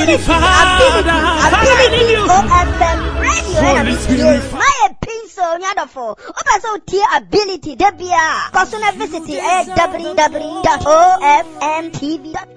OFM radio and my pencil nyadofo. Opa so tier ability debia. Kosuna visit www.ofmtv.com.